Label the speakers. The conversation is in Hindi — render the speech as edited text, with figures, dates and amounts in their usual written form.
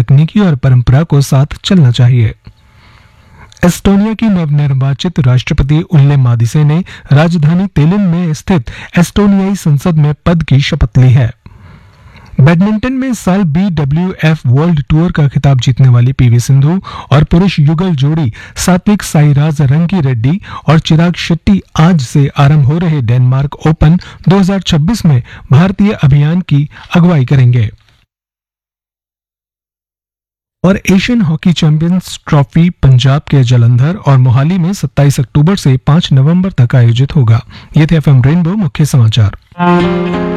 Speaker 1: तकनीकी और परंपरा को साथ चलना चाहिए। एस्टोनिया की नवनिर्वाचित राष्ट्रपति उल्ले मादिसे ने राजधानी तेलिन में स्थित एस्टोनियाई संसद में पद की शपथ ली है। बैडमिंटन में इस साल BWF वर्ल्ड टूर का खिताब जीतने वाली पीवी सिंधु और पुरुष युगल जोड़ी सात्विक साईराज रंकीरेड्डी और चिराग शेट्टी आज से आरंभ हो रहे डेनमार्क ओपन 2026 में भारतीय अभियान की अगुवाई करेंगे। और Asian hockey champions trophy Punjab के जालंधर और मोहाली में 27 अक्टूबर से 5 नवंबर तक आयोजित होगा। ये थे FM रेनबो मुख्य समाचार।